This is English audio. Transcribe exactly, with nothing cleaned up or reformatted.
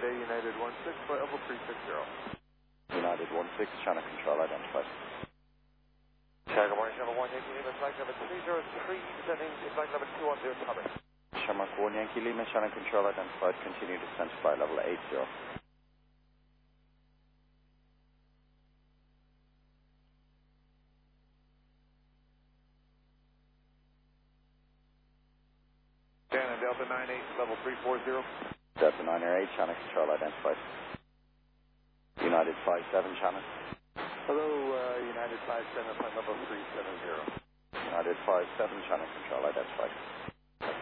today, United one six, flight level three six zero. United one six, channel control identified. Chicago Morning Shuttle one Yankee Lima, flight number three zero three, descending to flight number two one zero, cover. Shamrock one Yankee Lima, channel control identified, continue descent to flight level eight zero. Shannon, Delta nine eight, level three four zero. Delta nine eight, channel control identified. United five seven, channel. Hello, uh, United five seven, flight level three seven zero. United five seven, channel control identified.